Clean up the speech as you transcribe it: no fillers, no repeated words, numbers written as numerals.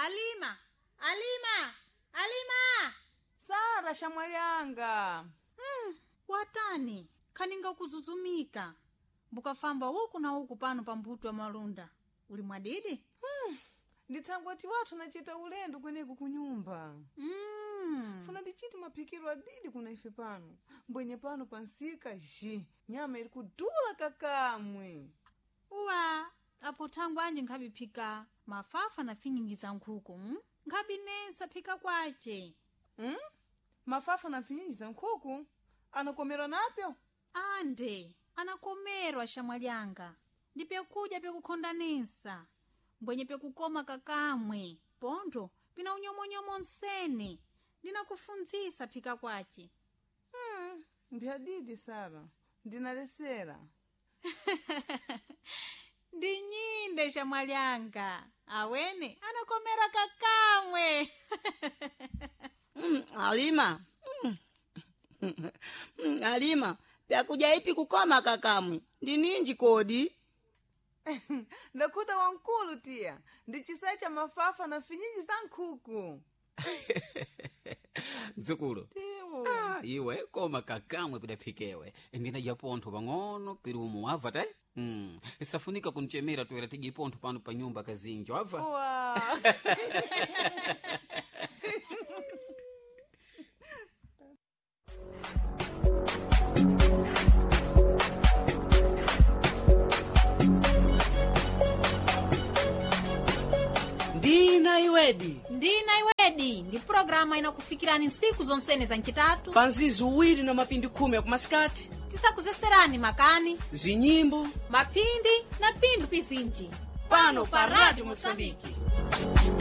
Alima! Sara shamwalianga. Watani, kaninga kuzuzumika. Bukafamba huku na huku pano pa mbuto wa malunda. Uli mwadidi? Nditangwati watu nachita ulendo kweneku kunyumba. Funa ndichiti mapikiro adidi kuna ife pano. Mbwenye pano pansika nyama iri kudula kakamwe. Uwa, apo tangu anje nkabipika mafafa na finyingiza nkuku. Nkabinesa pika kwache. Mafafa na finyingiza nkuku? Anakomera napyo? Ande, anakomerwa shamwalianga. Ndipekuja pekukondanisa. Mbwenye pekukoma kakamwe. Pondo, pina unyomonyomo nsene. Ndinakufunzisa pika kwache. Mbiadidi Sara. Ndinalesera. Ndinyinde shamwalianga. Awene, anakomera kakamwe. Alima. Alima, pyakuja ipi kukoma kakamwe. Ndininji kodi? Ndakuta wankulu tia. Ndichisacha mafafa na finyingi za nkuku. Nzukulu. Iwe koma kakamwe pidapikewe. Ndina japonto bangono pirumu wava tai? Safunika kunchemera tuwera tigi ponto pano pa nyumba kazinji wava? Wow. Ndina iwedi, ndi programa inakufikirani siku zonsene za nchitatu. Panzizi uwiri na mapindi 10 kumasikati. Tisakuzeserani makani, zinyimbo, mapindi na pindu pizinji. Pano pa Radio Mosambiki.